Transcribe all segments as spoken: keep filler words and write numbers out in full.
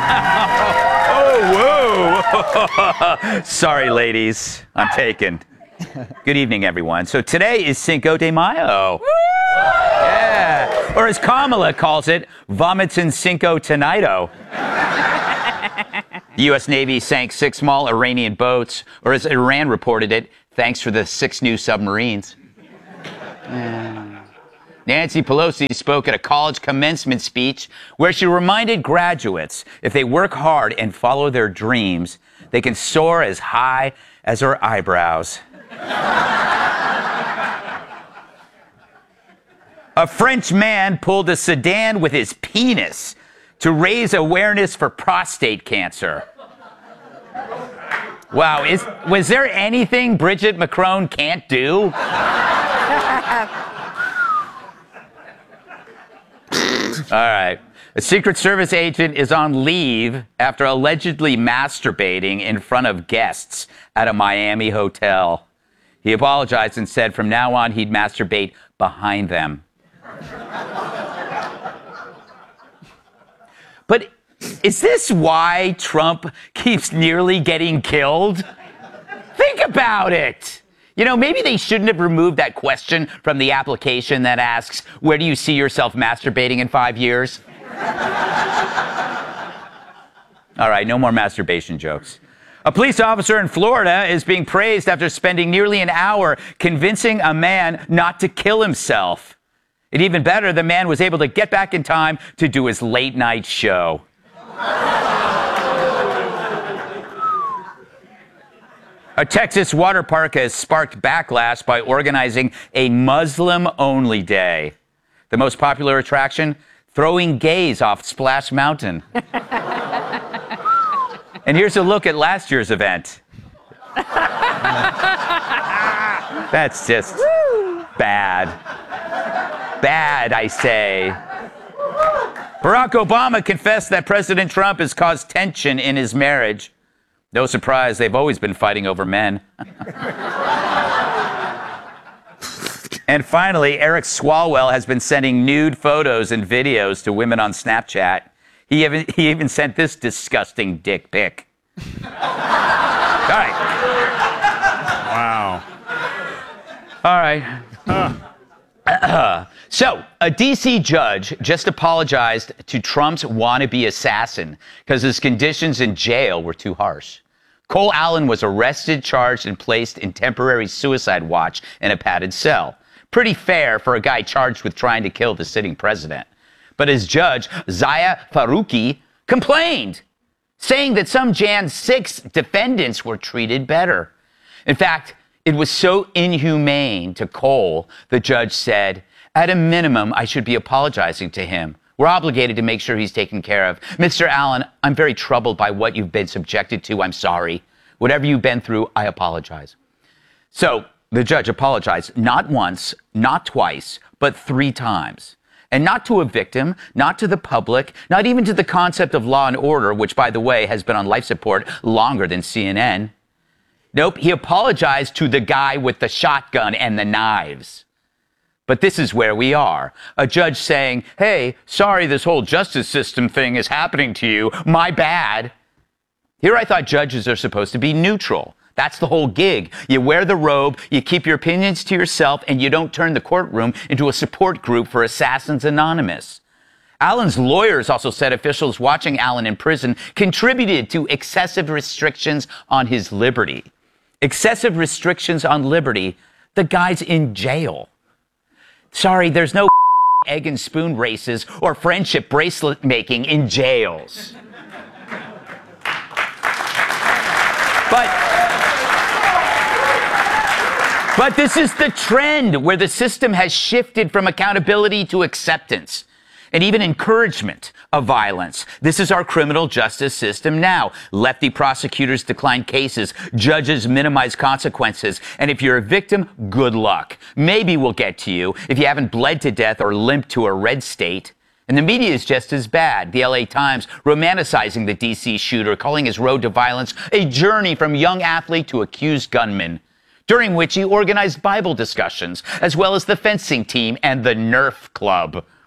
Oh, whoa. Sorry, ladies. I'm taken. Good evening, everyone. So today is Cinco de Mayo. Yeah. Or as Kamala calls it, vomits in Cinco Tonito. The U S Navy sank six small Iranian boats, or as Iran reported it, thanks for the six new submarines. Yeah. Nancy Pelosi spoke at a college commencement speech where she reminded graduates if they work hard and follow their dreams, they can soar as high as her eyebrows. A French man pulled a sedan with his penis to raise awareness for prostate cancer. Wow, is, was there anything Bridget Macron can't do? All right. A Secret Service agent is on leave after allegedly masturbating in front of guests at a Miami hotel. He apologized and said from now on he'd masturbate behind them. But is this why Trump keeps nearly getting killed? Think about it. You know, maybe they shouldn't have removed that question from the application that asks, where do you see yourself masturbating in five years? All right, no more masturbation jokes. A police officer in Florida is being praised after spending nearly an hour convincing a man not to kill himself. And even better, the man was able to get back in time to do his late night show. A Texas water park has sparked backlash by organizing a Muslim-only day. The most popular attraction, throwing gays off Splash Mountain. And here's a look at last year's event. That's just bad. Bad, I say. Barack Obama confessed that President Trump has caused tension in his marriage. No surprise, they've always been fighting over men. And finally, Eric Swalwell has been sending nude photos and videos to women on Snapchat. He even, he even sent this disgusting dick pic. All right. Wow. All right. Uh. Uh, so, a D C judge just apologized to Trump's wannabe assassin because his conditions in jail were too harsh. Cole Allen was arrested, charged, and placed in temporary suicide watch in a padded cell. Pretty fair for a guy charged with trying to kill the sitting president. But his judge, Zaya Faruqi, complained, saying that some January sixth defendants were treated better. In fact, it was so inhumane to Cole, the judge said, at a minimum, I should be apologizing to him. We're obligated to make sure he's taken care of. Mister Allen, I'm very troubled by what you've been subjected to. I'm sorry. Whatever you've been through, I apologize. So the judge apologized not once, not twice, but three times. And not to a victim, not to the public, not even to the concept of law and order, which, by the way, has been on life support longer than C N N. Nope, he apologized to the guy with the shotgun and the knives. But this is where we are. A judge saying, hey, sorry this whole justice system thing is happening to you. My bad. Here I thought judges are supposed to be neutral. That's the whole gig. You wear the robe, you keep your opinions to yourself, and you don't turn the courtroom into a support group for Assassins Anonymous. Allen's lawyers also said officials watching Allen in prison contributed to excessive restrictions on his liberty. Excessive restrictions on liberty. The guy's in jail. Sorry, there's no egg and spoon races or friendship bracelet making in jails. But, but this is the trend where the system has shifted from accountability to acceptance and even encouragement of violence. This is our criminal justice system now. Lefty prosecutors decline cases, judges minimize consequences, and if you're a victim, good luck. Maybe we'll get to you if you haven't bled to death or limped to a red state. And the media is just as bad. The L A Times romanticizing the D C shooter, calling his road to violence a journey from young athlete to accused gunman, during which he organized Bible discussions, as well as the fencing team and the Nerf Club.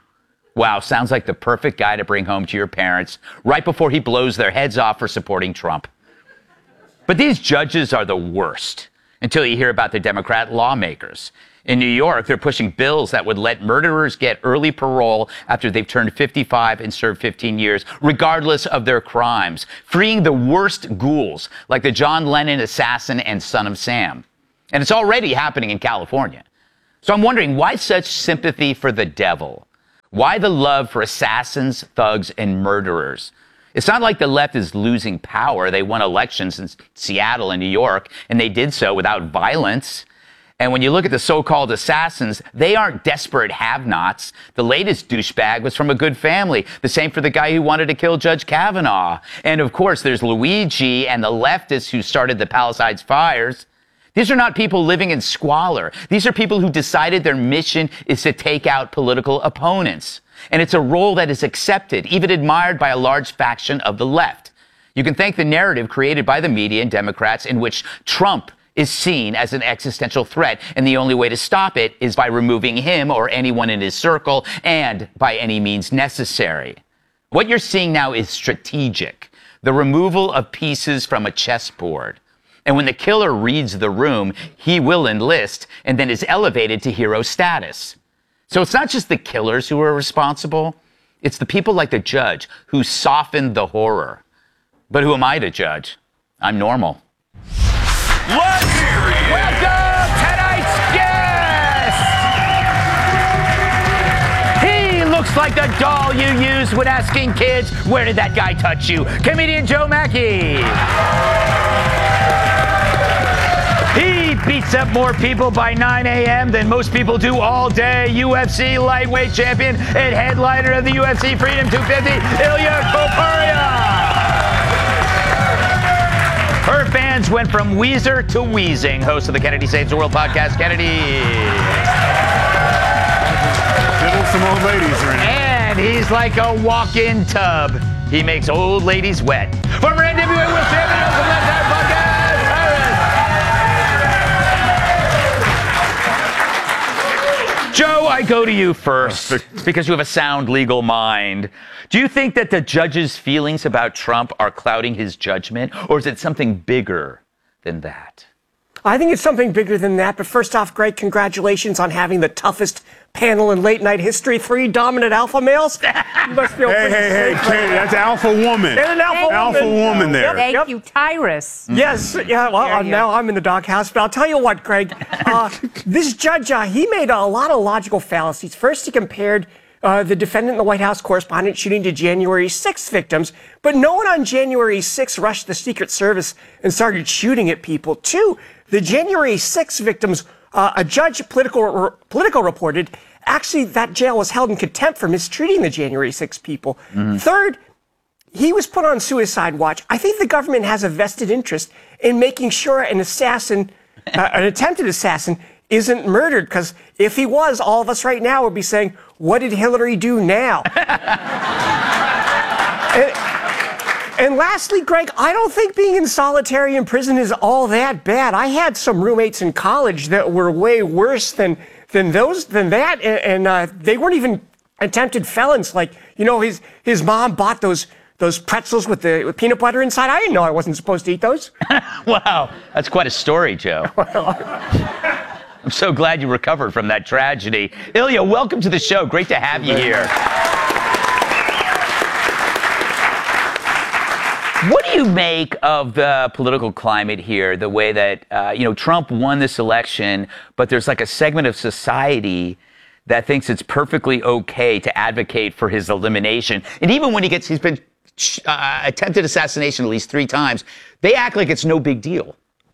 Wow, sounds like the perfect guy to bring home to your parents right before he blows their heads off for supporting Trump. But these judges are the worst until you hear about the Democrat lawmakers. In New York, they're pushing bills that would let murderers get early parole after they've turned fifty-five and served fifteen years, regardless of their crimes, freeing the worst ghouls like the John Lennon assassin and Son of Sam. And it's already happening in California. So I'm wondering, why such sympathy for the devil? Why the love for assassins, thugs, and murderers? It's not like the left is losing power. They won elections in Seattle and New York, and they did so without violence. And when you look at the so-called assassins, they aren't desperate have-nots. The latest douchebag was from a good family. The same for the guy who wanted to kill Judge Kavanaugh. And of course, there's Luigi and the leftists who started the Palisades fires. These are not people living in squalor. These are people who decided their mission is to take out political opponents. And it's a role that is accepted, even admired by a large faction of the left. You can thank the narrative created by the media and Democrats in which Trump is seen as an existential threat, and the only way to stop it is by removing him or anyone in his circle, and by any means necessary. What you're seeing now is strategic, the removal of pieces from a chessboard. And when the killer reads the room, he will enlist and then is elevated to hero status. So it's not just the killers who are responsible, it's the people like the judge who softened the horror. But who am I to judge? I'm normal. Let's welcome tonight's guest! He looks like the doll you use when asking kids, where did that guy touch you? Comedian Joe Mackey. He beats up more people by nine a.m. than most people do all day. U F C lightweight champion and headliner of the U F C Freedom two fifty, Ilya Topuria. Her fans went from Weezer to Wheezing. Host of the Kennedy Saves the World podcast, Kennedy. Diddle some old ladies around. And he's like a walk-in tub. He makes old ladies wet. Former N W A World Champion of the Left Eye Podcast, Cyrus. Joe, I go to you first because you have a sound legal mind. Do you think that the judge's feelings about Trump are clouding his judgment, or is it something bigger than that? I think it's something bigger than that. But first off, Greg, congratulations on having the toughest panel in late night history. Three dominant alpha males. You must feel hey, hey, hey, Katie, that's alpha woman. And an alpha, alpha woman. woman there. Thank Yep. you, Tyrus. Yes, yeah, well, uh, now I'm in the doghouse. But I'll tell you what, Greg, uh, this judge, uh, he made a lot of logical fallacies. First, he compared Uh, the defendant in the White House correspondent shooting to January sixth victims, but no one on January sixth rushed the Secret Service and started shooting at people. Two, the January sixth victims, uh, a judge Political, re- Political reported, actually that jail was held in contempt for mistreating the January sixth people. Mm-hmm. Third, he was put on suicide watch. I think the government has a vested interest in making sure an assassin, uh, an attempted assassin, isn't murdered, because if he was, all of us right now would be saying, what did Hillary do now? and, and lastly, Greg, I don't think being in solitary in prison is all that bad. I had some roommates in college that were way worse than than those than that, and, and uh, they weren't even attempted felons. Like, you know, his his mom bought those those pretzels with the with peanut butter inside. I didn't know I wasn't supposed to eat those. Wow, that's quite a story, Joe. I'm so glad you recovered from that tragedy. Ilya, welcome to the show. Great to have you here. What do you make of the political climate here, the way that, uh, you know, Trump won this election, but there's like a segment of society that thinks it's perfectly okay to advocate for his elimination. And even when he gets, he's been uh, attempted assassination at least three times, they act like it's no big deal.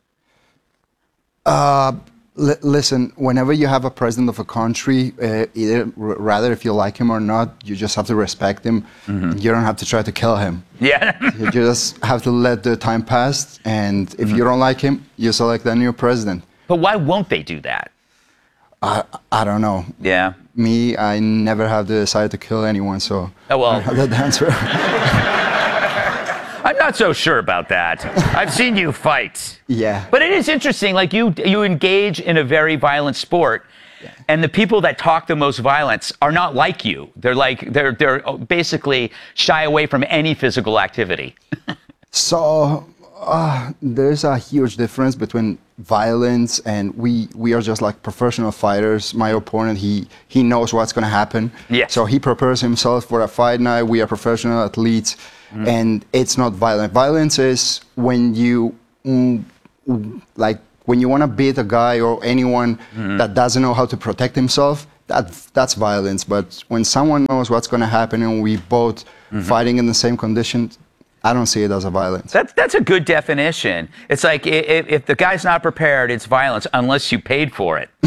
Uh... L- listen, whenever you have a president of a country, uh, either r- rather if you like him or not, you just have to respect him. Mm-hmm. You don't have to try to kill him. Yeah. You just have to let the time pass, and if mm-hmm. you don't like him, you select a new president. But why won't they do that? I I don't know. Yeah. Me, I never have the desire to kill anyone, so oh, well. I don't have that answer. I'm not so sure about that. I've seen you fight. Yeah. But it is interesting, like you you engage in a very violent sport, And the people that talk the most violence are not like you. They're like, they're, they're basically shy away from any physical activity. So uh, there's a huge difference between violence and we we are just like professional fighters. My opponent, he he knows what's going to happen. Yes. So he prepares himself for a fight night. We are professional athletes, mm-hmm. and it's not violent. Violence is when you mm, like when you want to beat a guy or anyone mm-hmm. that doesn't know how to protect himself. That that's violence. But when someone knows what's going to happen and we both mm-hmm. fighting in the same conditions, I don't see it as a violence. That's, that's a good definition. It's like if, if the guy's not prepared, it's violence unless you paid for it.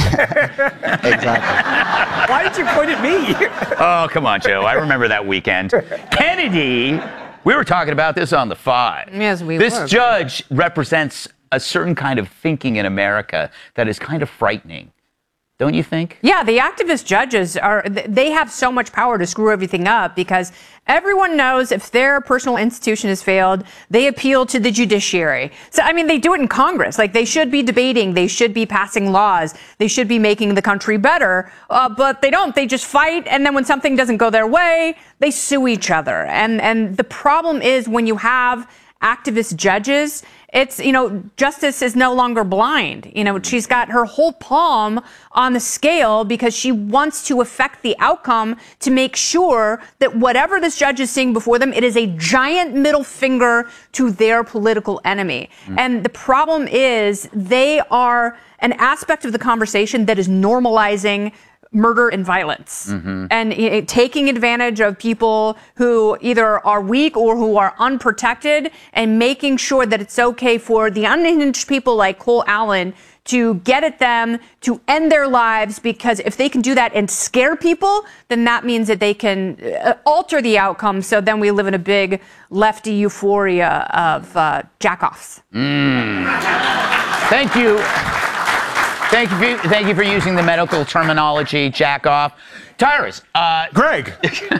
Exactly. Why did you point at me? Oh, come on, Joe. I remember that weekend. Kennedy, we were talking about this on The Five. Yes, we This were. judge represents a certain kind of thinking in America that is kind of frightening. Don't you think? Yeah, the activist judges are, they have so much power to screw everything up because everyone knows if their personal institution has failed, they appeal to the judiciary. So, I mean, they do it in Congress. Like, they should be debating, they should be passing laws, they should be making the country better, uh, but they don't. They just fight, and then when something doesn't go their way, they sue each other. And, and the problem is when you have activist judges, it's, you know, justice is no longer blind. You know, she's got her whole palm on the scale because she wants to affect the outcome to make sure that whatever this judge is seeing before them, it is a giant middle finger to their political enemy. Mm. And the problem is they are an aspect of the conversation that is normalizing murder and violence, mm-hmm. and uh, taking advantage of people who either are weak or who are unprotected, and making sure that it's okay for the unhinged people like Cole Allen to get at them, to end their lives, because if they can do that and scare people, then that means that they can uh, alter the outcome. So then we live in a big lefty euphoria of uh, jack-offs. Mm. Thank you. Thank you, for, thank you for using the medical terminology, jack off. Tyrus. Uh, Greg.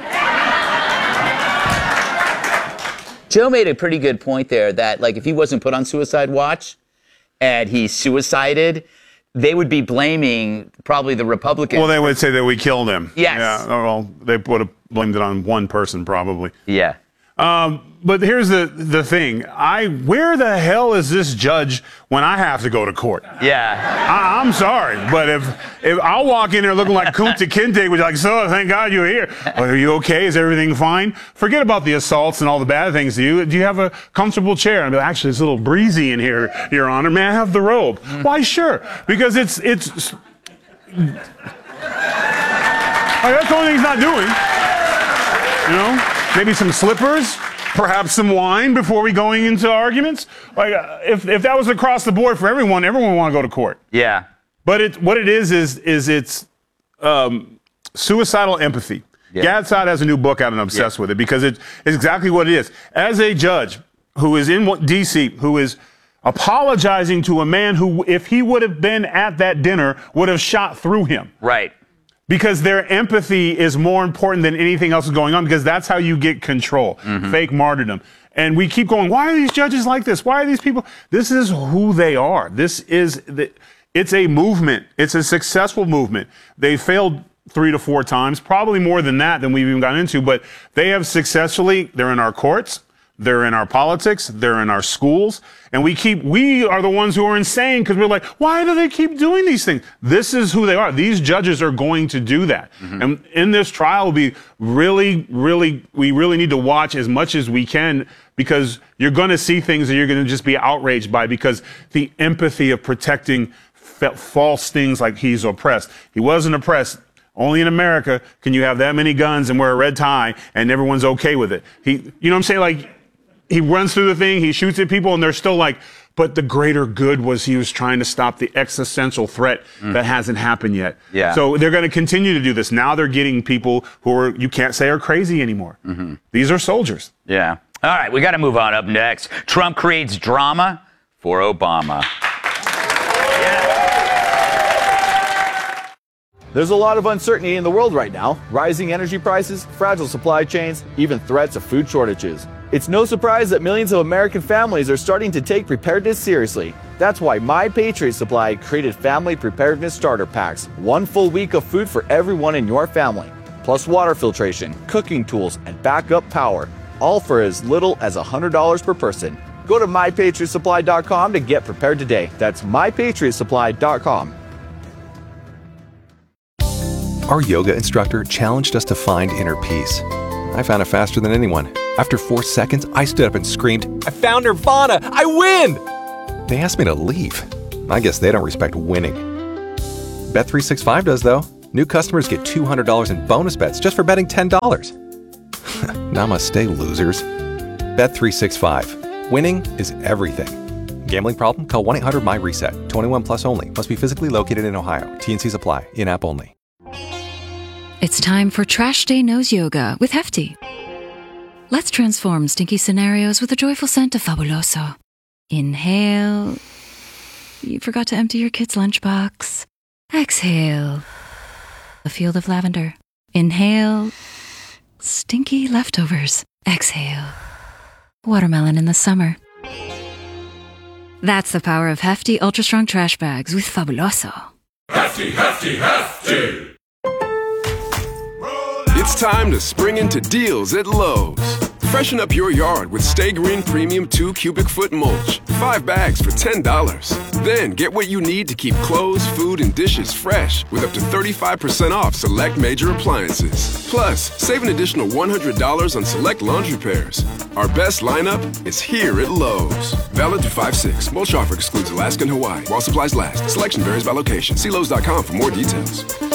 Joe made a pretty good point there that, like, if he wasn't put on suicide watch and he suicided, they would be blaming probably the Republicans. Well, they would say that we killed him. Yes. Yeah, well, they would have blamed it on one person probably. Yeah. Um, but here's the the thing. I where the hell is this judge when I have to go to court? Yeah. I, I'm sorry, but if if I'll walk in there looking like Kunta Kinte, which like, so thank God you're here. Are you okay? Is everything fine? Forget about the assaults and all the bad things to you. Do you have a comfortable chair? And be like, actually, it's a little breezy in here, Your Honor. May I have the robe? Mm. Why, sure. Because it's it's. Like, that's the only thing he's not doing. You know. Maybe some slippers, perhaps some wine before we going into arguments. Like, uh, if if that was across the board for everyone, everyone would want to go to court. Yeah. But it what it is is is it's um, suicidal empathy. Yeah. Gad Saad has a new book out and I'm obsessed yeah. with it because it is exactly what it is. As a judge who is in D C, who is apologizing to a man who, if he would have been at that dinner, would have shot through him. Right. Because their empathy is more important than anything else is going on, because that's how you get control. Mm-hmm. Fake martyrdom. And we keep going, why are these judges like this? Why are these people? This is who they are. This is, the, it's a movement. It's a successful movement. They failed three to four times, probably more than that than we've even gotten into, but they have successfully, they're in our courts. They're in our politics. They're in our schools. And we keep, we are the ones who are insane because we're like, why do they keep doing these things? This is who they are. These judges are going to do that. Mm-hmm. And in this trial, we really, really, we really need to watch as much as we can because you're going to see things that you're going to just be outraged by because the empathy of protecting f- false things like he's oppressed. He wasn't oppressed. Only in America can you have that many guns and wear a red tie and everyone's okay with it. He, you know what I'm saying? Like, he runs through the thing, he shoots at people, and they're still like, but the greater good was he was trying to stop the existential threat mm. that hasn't happened yet. Yeah. So they're going to continue to do this. Now they're getting people who are, you can't say are crazy anymore. Mm-hmm. These are soldiers. Yeah. All right, we got to move on. Up next, Trump creates drama for Obama. The There's a lot of uncertainty in the world right now. Rising energy prices, fragile supply chains, even threats of food shortages. It's no surprise that millions of American families are starting to take preparedness seriously. That's why My Patriot Supply created Family Preparedness Starter Packs. One full week of food for everyone in your family, plus water filtration, cooking tools, and backup power, all for as little as one hundred dollars per person. Go to my patriot supply dot com to get prepared today. That's my patriot supply dot com. Our yoga instructor challenged us to find inner peace. I found it faster than anyone. After four seconds, I stood up and screamed, "I found Nirvana! I win!" They asked me to leave. I guess they don't respect winning. Bet three sixty-five does, though. New customers get two hundred dollars in bonus bets just for betting ten dollars. Namaste, losers. Bet three sixty-five. Winning is everything. Gambling problem? Call one eight hundred my reset. twenty-one plus only. Must be physically located in Ohio. T N Cs apply. In-app only. It's time for Trash Day Nose Yoga with Hefty. Let's transform stinky scenarios with a joyful scent of Fabuloso. Inhale. You forgot to empty your kid's lunchbox. Exhale. A field of lavender. Inhale. Stinky leftovers. Exhale. Watermelon in the summer. That's the power of Hefty Ultra Strong Trash Bags with Fabuloso. Hefty, hefty, hefty! It's time to spring into deals at Lowe's. Freshen up your yard with Stay Green Premium two cubic foot mulch. Five bags for ten dollars. Then get what you need to keep clothes, food, and dishes fresh with up to thirty-five percent off select major appliances. Plus, save an additional one hundred dollars on select laundry pairs. Our best lineup is here at Lowe's. Valid through five six. Mulch offer excludes Alaska and Hawaii while supplies last. Selection varies by location. See Lowe's dot com for more details.